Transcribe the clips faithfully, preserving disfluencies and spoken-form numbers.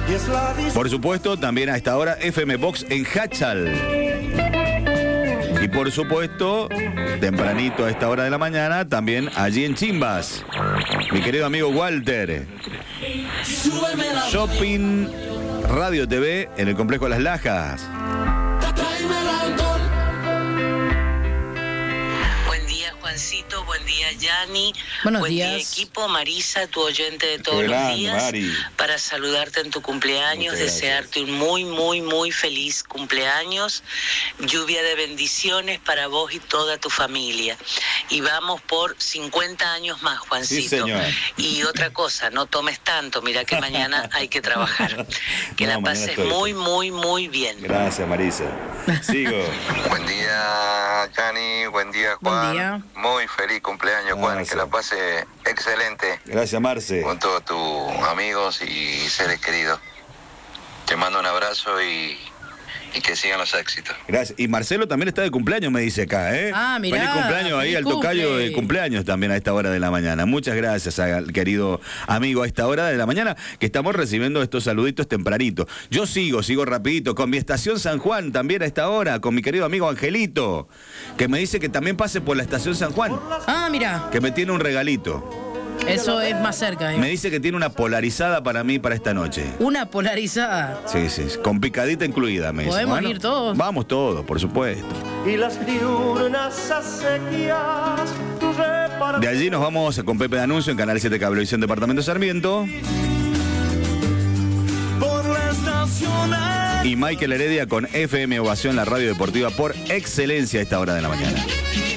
Por supuesto, también a esta hora F M Box en Hachal. Y por supuesto, tempranito a esta hora de la mañana, también allí en Chimbas. Mi querido amigo Walter. Shopping Radio T V en el complejo Las Lajas. Juancito, buen día Yani, Buenos buen días. día equipo, Marisa, tu oyente de todos Qué los grande, días, Mari. para saludarte en tu cumpleaños, Muchas desearte un muy, muy, muy feliz cumpleaños, lluvia de bendiciones para vos y toda tu familia. Y vamos por cincuenta años más, Juancito. Sí, señor. Y otra cosa, no tomes tanto, mira que mañana hay que trabajar. Que No, la mañana pases estoy. muy, muy, muy bien. Gracias, Marisa. Sigo. Buen día, Yani. Buen día, Juan. Buen día. Muy feliz cumpleaños, Juan. Gracias. Que la pase excelente Gracias, Marce. con todos tus amigos y seres queridos. Te mando un abrazo y, y que sigan los éxitos. Gracias. Y Marcelo también está de cumpleaños, me dice acá, ¿eh? Ah, mirá, Feliz cumpleaños ahí feliz al tocayo cumple. de cumpleaños también a esta hora de la mañana. Muchas gracias al querido amigo a esta hora de la mañana que estamos recibiendo estos saluditos tempranito. Yo sigo, sigo rapidito con mi estación San Juan también a esta hora, con mi querido amigo Angelito, que me dice que también pase por la estación San Juan, Ah, mira, que me tiene un regalito. eso es más cerca. ¿eh? Me dice que tiene una polarizada para mí para esta noche. Una polarizada. Sí, sí, con picadita incluida, me dice. ¿Podemos ir todos? Vamos todos, por supuesto. Y las diurnas acequias reparten. De allí nos vamos con Pepe de Anuncio en Canal siete Cablevisión Departamento Sarmiento. Por la estación Y Michael Heredia con F M Ovación, la radio deportiva por excelencia a esta hora de la mañana.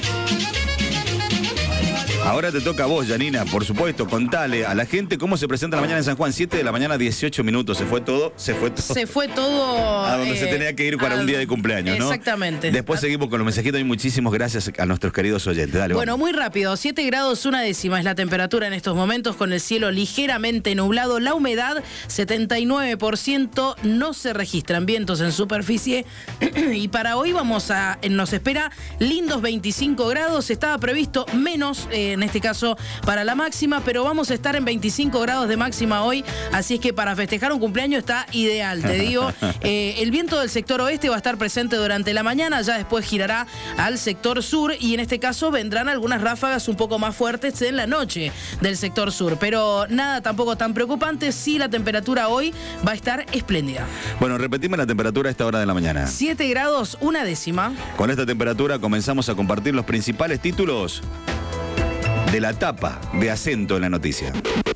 Ahora te toca a vos, Janina, por supuesto, contale a la gente cómo se presenta la mañana en San Juan. siete de la mañana, dieciocho minutos. Se fue todo, se fue todo. Se fue todo. A donde eh, se tenía que ir para al- un día de cumpleaños, ¿no? Exactamente. Después seguimos con los mensajitos y muchísimas gracias a nuestros queridos oyentes. Dale, Bueno, vamos. muy rápido, siete grados una décima es la temperatura en estos momentos con el cielo ligeramente nublado, la humedad setenta y nueve por ciento, no se registran vientos en superficie y para hoy vamos a, nos espera lindos veinticinco grados, estaba previsto menos, eh, en este caso para la máxima, pero vamos a estar en veinticinco grados de máxima hoy, así es que para festejar un cumpleaños está ideal, te digo. Eh, el viento del sector oeste va a estar presente durante la mañana, ya después girará al sector sur y en este caso vendrán algunas ráfagas un poco más fuertes en la noche del sector sur, pero nada tampoco tan preocupante, sí la temperatura hoy va a estar espléndida. Bueno, repetime la temperatura a esta hora de la mañana. siete grados, una décima. Con esta temperatura comenzamos a compartir los principales títulos de la tapa de Acento en la noticia.